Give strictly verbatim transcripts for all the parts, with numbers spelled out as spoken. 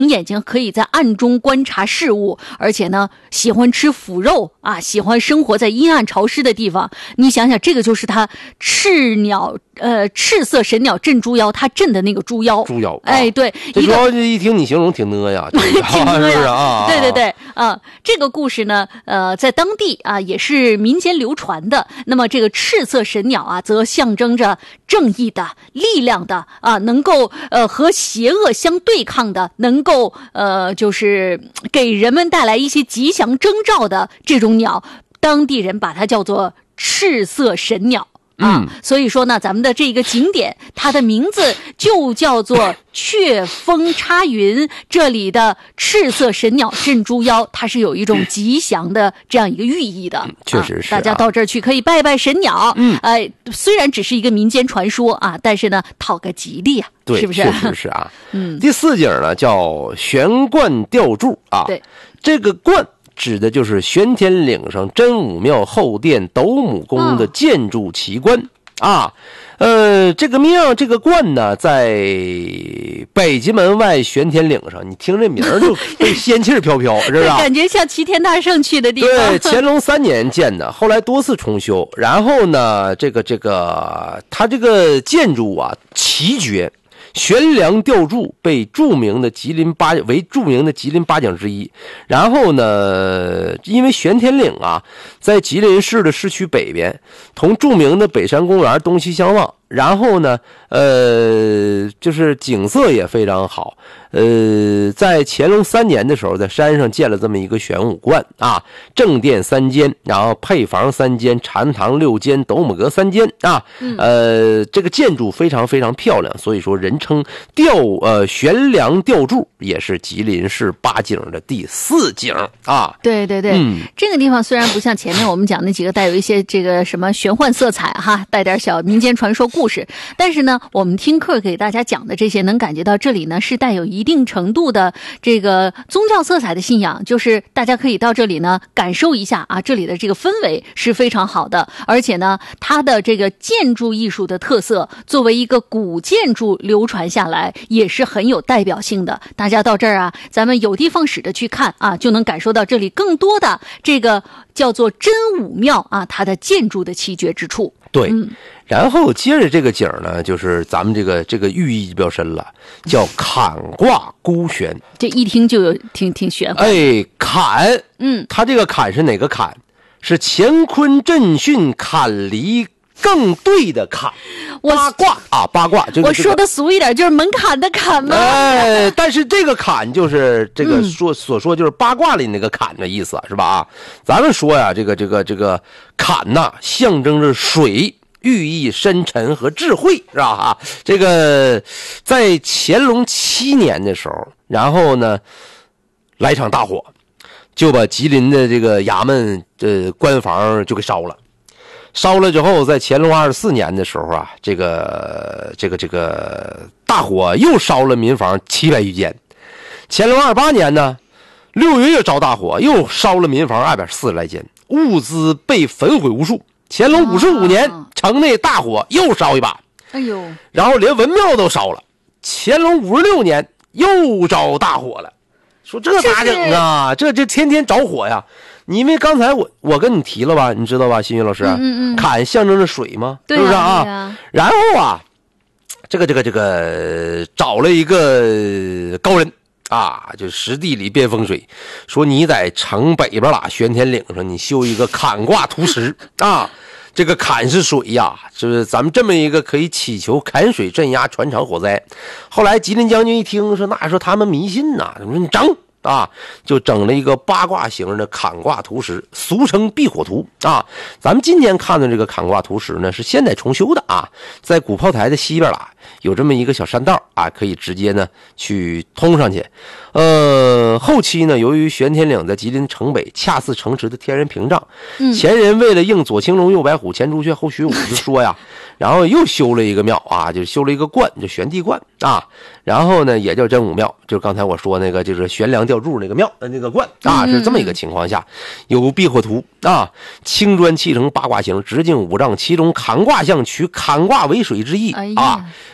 眼睛可以在暗中观察事物，而且呢喜欢吃腐肉啊，喜欢生活在阴暗潮湿的地方。你想想，这个就是他赤鸟呃赤色神鸟镇猪妖，他镇的那个猪妖。 猪妖，啊、 哎，对， 这猪妖一听你形容挺呢呀， 挺呢呀， 啊， 对对对啊，这个故事呢，呃，在当地啊也是民间流传的。那么这个赤色神鸟啊，则象征着正义的、力量的啊，能够呃和邪恶相对抗的，能够呃就是给人们带来一些吉祥征兆的这种鸟，当地人把它叫做赤色神鸟。啊，所以说呢，咱们的这个景点，它的名字就叫做雀峰插云。这里的赤色神鸟镇猪妖，它是有一种吉祥的这样一个寓意的。 确实是、啊啊，大家到这儿去可以拜拜神鸟。嗯，呃，虽然只是一个民间传说啊，但是呢，讨个吉利啊， 对， 是不是？ 确实是啊。 嗯， 第四景呢叫悬冠吊柱啊。 对， 这个冠指的就是玄天岭上真武庙后殿斗母宫的建筑奇观、哦、啊。呃，这个庙这个观呢，在北极门外玄天岭上，你听这名儿就仙气飘飘，是吧？ 感觉像齐天大圣去的地方。 对，乾隆三年建的，后来多次重修。然后呢，这个这个，它这个建筑啊，奇绝。悬梁吊柱被著名的吉林八为著名的吉林八景之一。然后呢，因为玄天岭啊，在吉林市的市区北边，同著名的北山公园东西相望。然后呢，呃，就是景色也非常好。呃，在乾隆三年的时候，在山上建了这么一个玄武观啊，正殿三间，然后配房三间，禅堂六间，斗母阁三间啊。呃，这个建筑非常非常漂亮，所以说人称吊呃悬梁吊柱，也是吉林市八景的第四景啊。 对对对、嗯，这个地方虽然不像前面我们讲那几个带有一些这个什么玄幻色彩哈，带点小民间传说故事，但是呢，我们听课给大家讲的这些，能感觉到这里呢是带有一定程度的这个宗教色彩的信仰，就是大家可以到这里呢感受一下啊，这里的这个氛围是非常好的，而且呢，它的这个建筑艺术的特色，作为一个古建筑流传下来，也是很有代表性的。大家到这儿啊，咱们有的放矢的去看啊，就能感受到这里更多的这个叫做真武庙啊，它的建筑的奇绝之处。 对、 嗯， 然后接着这个景呢，就是咱们这个这个寓意比较深了，叫坎卦孤悬。 这一听就有挺挺玄乎。 哎，坎， 嗯， 它这个坎是哪个坎？是乾坤震巽坎离更对的坎。八卦啊，八卦、这个、 我说的俗一点，就是门槛的坎嘛。 哎，但是这个坎就是这个说、嗯、所说就是八卦里那个坎的意思，是吧？啊，咱们说呀，这个这个这个坎呐，象征着水，寓意深沉和智慧，是吧？啊，这个在乾隆七年的时候，然后呢，来场大火，就把吉林的这个衙门的官房就给烧了。烧了之后，在乾隆二十四年的时候啊，这个这个这个大火又烧了民房七百余间。乾隆二十八年呢，六月又着大火，又烧了民房二百四十来间，物资被焚毁无数。乾隆五十五年，啊、城内大火又烧一把， 哎呦， 然后连文庙都烧了。乾隆五十六年又着大火了，说这咋整啊？这这天天着火呀！因为刚才我我跟你提了吧，你知道吧，新宇老师， 嗯嗯嗯， 坎象征着水吗？ 对啊、 是不是啊？ 啊然后啊，这个这个这个找了一个高人啊，就实地里变风水，说你在城北边啦，玄天岭上，你修一个坎卦图石啊。这个坎是水呀，就是咱们这么一个可以祈求坎水镇压船场火灾。后来吉林将军一听说，那说他们迷信呐、啊，说你整。啊，就整了一个八卦形的坎卦图石，俗称避火图啊。咱们今天看的这个坎卦图石呢，是现代重修的啊，在鼓炮台的西边啦，有这么一个小山道啊，可以直接呢去通上去。呃，后期呢，由于玄天岭在吉林城北，恰似城池的天然屏障，嗯、前人为了应左青龙右白虎前朱雀后虚武之说呀，然后又修了一个庙啊，就修了一个观，就玄地观啊。然后呢，也叫真武庙，就是刚才我说那个，就是悬梁吊柱那个庙的那个观啊，是这么一个情况下，有避火图啊，青砖砌成八卦形，直径五丈，其中坎卦象取坎卦为水之意、哎、啊。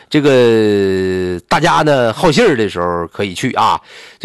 这个大家呢好信儿的时候可以去啊。这